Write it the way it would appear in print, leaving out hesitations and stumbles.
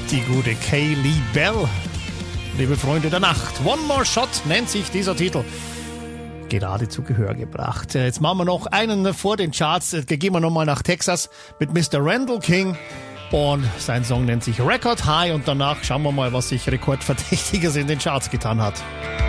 Die gute Kaylee Bell. Liebe Freunde der Nacht. One More Shot nennt sich dieser Titel. Gerade zu Gehör gebracht. Jetzt machen wir noch einen vor den Charts. Gehen wir nochmal nach Texas mit Mr. Randall King. Und sein Song nennt sich Record High. Und danach schauen wir mal, was sich Rekordverdächtiges in den Charts getan hat.